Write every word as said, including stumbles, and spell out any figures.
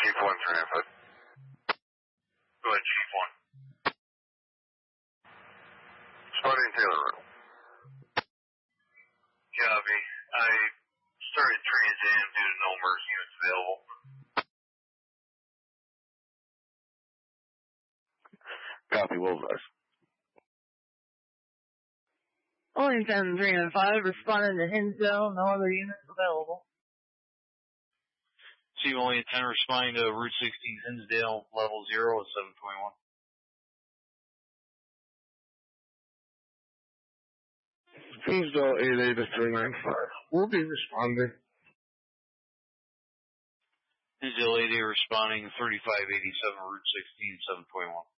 Chief one, Transit. Go ahead, Chief one. Spotting Taylor Road. Copy. I started Trans-Am due to no MERS units available. Copy, Wolves. Wellington three and five responding to Hinsdale, no other units available. Chief only ten responding to Route sixteen Hinsdale, level zero at seven twenty-one. Hinsdale eight eight to three nine five. We'll be responding. Hinsdale eight eight responding thirty-five eighty-seven Route sixteen, seven twenty-one.